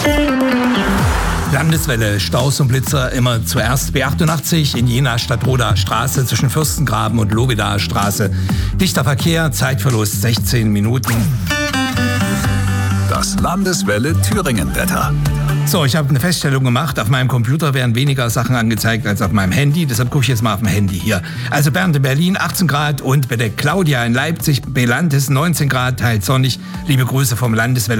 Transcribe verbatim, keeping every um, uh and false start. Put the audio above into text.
Landeswelle, Staus und Blitzer immer zuerst B achtundachtzig in Jena Stadtroder Straße zwischen Fürstengraben und Lobedaer Straße. Dichter Verkehr, Zeitverlust sechzehn Minuten. Das Landeswelle Thüringen-Wetter. So, ich habe eine Feststellung gemacht. Auf meinem Computer werden weniger Sachen angezeigt als auf meinem Handy. Deshalb gucke ich jetzt mal auf dem Handy hier. Also Bernd in Berlin achtzehn Grad und bei der Claudia in Leipzig, Belantes neunzehn Grad, teils sonnig. Liebe Grüße vom Landeswelle.